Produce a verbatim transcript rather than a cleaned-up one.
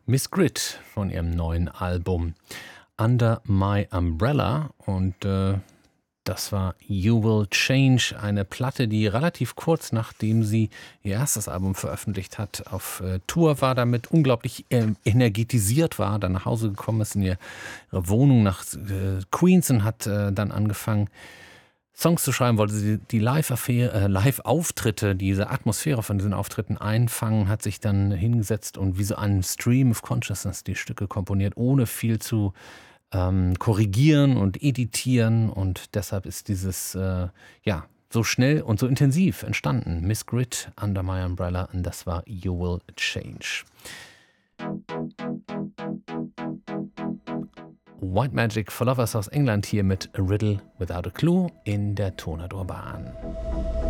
Miss Grit von ihrem neuen Album Under My Umbrella und äh, das war You Will Change, eine Platte, die relativ kurz nachdem sie ihr erstes Album veröffentlicht hat, auf äh, Tour war, damit unglaublich äh, energetisiert war, dann nach Hause gekommen ist in ihre Wohnung nach äh, Queens und hat äh, dann angefangen, Songs zu schreiben, wollte sie die Live-Affäre, äh, Live-Auftritte, diese Atmosphäre von diesen Auftritten einfangen, hat sich dann hingesetzt und wie so einen Stream of Consciousness die Stücke komponiert, ohne viel zu ähm, korrigieren und editieren. Und deshalb ist dieses äh, ja so schnell und so intensiv entstanden. Miss Grit, Under My Umbrella, und das war You Will Change. White Magic for Lovers aus England hier mit A Riddle Without a Clue in der Tonador Bahn.